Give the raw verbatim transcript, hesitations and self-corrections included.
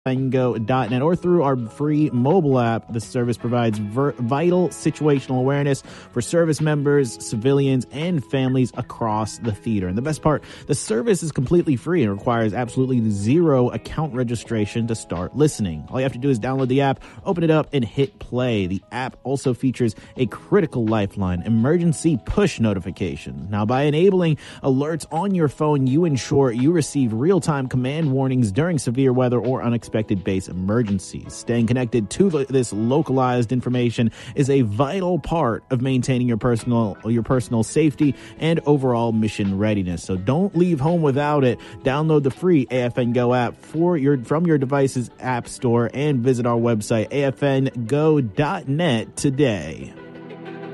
go dot net or through our free mobile app. The service provides ver- vital situational awareness for service members, civilians, and families across the theater. And the best part, the service is completely free and requires absolutely zero account registration to start listening. All you have to do is download the app, open it up, and hit play. The app also features a critical lifeline emergency push notification. Now, by enabling alerts on your phone, you ensure you receive real-time command warnings during severe weather or unexpected base emergencies. Staying connected to the, this localized information is a vital part of maintaining your personal your personal safety and overall mission readiness. So don't leave home without it. Download the free A F N Go app for your from your device's app store and visit our website A F N go dot net today.